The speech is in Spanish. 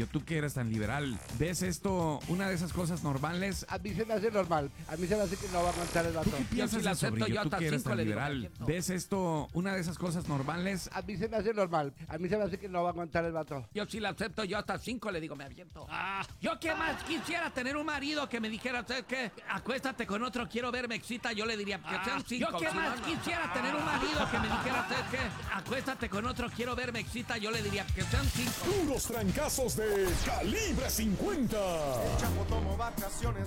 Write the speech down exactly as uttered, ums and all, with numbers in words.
Sobrillo, tú que eres tan liberal, ¿ves esto una de esas cosas normales? A mí se me hace normal. A mí se me hace que no va a aguantar el vato. ¿Tú qué piensas, sí la acepto, Sobrillo, yo tú hasta que eres cinco tan le digo, liberal, me aviento. ¿ves esto una de esas cosas normales? A mí se me hace normal. A mí se me hace que no va a aguantar el vato. Yo sí la acepto, yo hasta cinco le digo, me aviento. Ah, yo qué más quisiera tener un marido que me dijera, ¿sabes qué? Acuéstate con otro, quiero ver, me excita, yo le diría que sean cinco. Yo qué si más no, no. quisiera tener un marido que me dijera, ¿sabes qué? Acuéstate con otro, quiero ver, me excita, yo le diría que sean cinco. Puros trancazos de Calibre cincuenta. El Chapo tomó vacaciones.